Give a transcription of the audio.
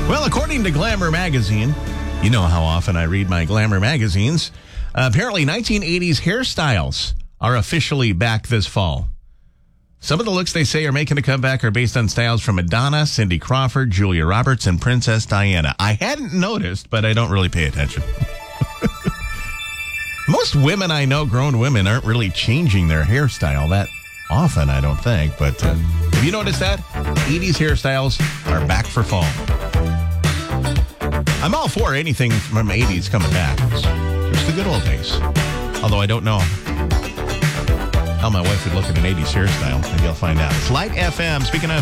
Well, according to Glamour magazine, you know how often I read my Glamour magazines, apparently 1980s hairstyles are officially back this fall. Some of the looks they say are making a comeback are based on styles from Madonna, Cindy Crawford, Julia Roberts, and Princess Diana. I hadn't noticed, but I don't really pay attention. Most women I know, grown women, aren't really changing their hairstyle that often, I don't think. But have you noticed that? 80s hairstyles are back for fall. I'm all for anything from 80s coming back. It's just the good old days. Although I don't know how my wife would look at an 80s hairstyle. Maybe I'll find out. It's Light FM. Speaking of